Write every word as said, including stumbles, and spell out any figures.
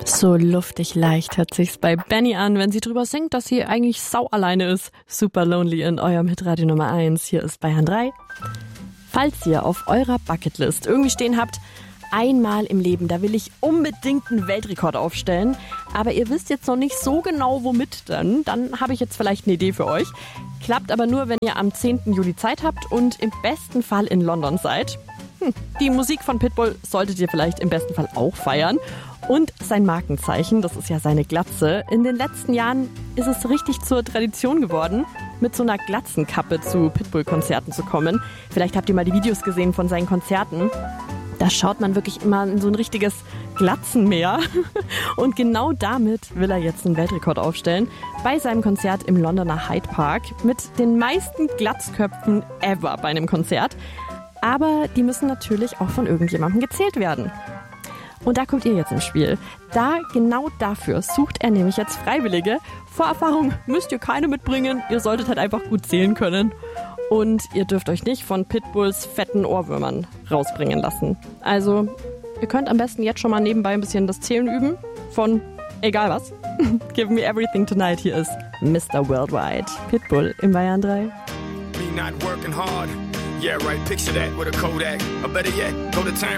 So luftig leicht hört sich's bei Benny an, wenn sie drüber singt, dass sie eigentlich sau alleine ist. Super Lonely in eurem Hitradio Nummer eins. Hier ist Bayern drei. Falls ihr auf eurer Bucketlist irgendwie stehen habt, einmal im Leben, da will ich unbedingt einen Weltrekord aufstellen, aber ihr wisst jetzt noch nicht so genau, womit denn, dann habe ich jetzt vielleicht eine Idee für euch. Klappt aber nur, wenn ihr am zehnten Juli Zeit habt und im besten Fall in London seid. Hm, die Musik von Pitbull solltet ihr vielleicht im besten Fall auch feiern. Und sein Markenzeichen, das ist ja seine Glatze. In den letzten Jahren ist es richtig zur Tradition geworden, mit so einer Glatzenkappe zu Pitbull-Konzerten zu kommen. Vielleicht habt ihr mal die Videos gesehen von seinen Konzerten. Da schaut man wirklich immer in so ein richtiges Glatzenmeer. Und genau damit will er jetzt einen Weltrekord aufstellen. Bei seinem Konzert im Londoner Hyde Park mit den meisten Glatzköpfen ever bei einem Konzert. Aber die müssen natürlich auch von irgendjemandem gezählt werden. Und da kommt ihr jetzt ins Spiel. Da, genau dafür sucht er nämlich jetzt Freiwillige. Vorerfahrung müsst ihr keine mitbringen. Ihr solltet halt einfach gut zählen können. Und ihr dürft euch nicht von Pitbulls fetten Ohrwürmern rausbringen lassen. Also, ihr könnt am besten jetzt schon mal nebenbei ein bisschen das Zählen üben. Von egal was. Give me everything tonight. Hier ist Mister Worldwide. Pitbull im Bayern drei. Me not working hard. Yeah, right. Picture that with a Kodak. Or better yet, go to town.